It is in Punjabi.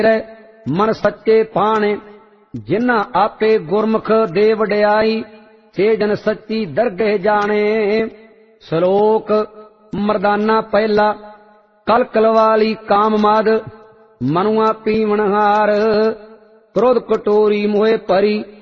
ਮਨ ਸੱਚੇ ਪਾਣੇ। ਜਿਨ੍ਹਾਂ ਆਪੇ ਗੁਰਮੁਖ ਦੇ ਵਡਿਆਈ, ਸੇ ਜਨ ਸੱਚੀ ਦਰਗਹਿ ਜਾਣੇ। ਸ਼ਲੋਕ ਮਰਦਾਨਾ ਪਹਿਲਾ। ਕਲਕਲ ਵਾਲੀ ਕਾਮ ਮਦ, ਮਨੁਆ ਪੀਵਣਹਾਰ। ਕ੍ਰੋਧ ਕਟੋਰੀ ਮੋਹਿ ਭਰੀ,